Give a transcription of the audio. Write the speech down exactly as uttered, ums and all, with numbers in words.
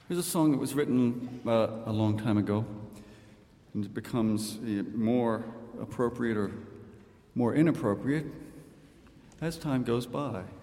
Here's a song that was written uh, a long time ago, and it becomes uh, more appropriate or more inappropriate as time goes by.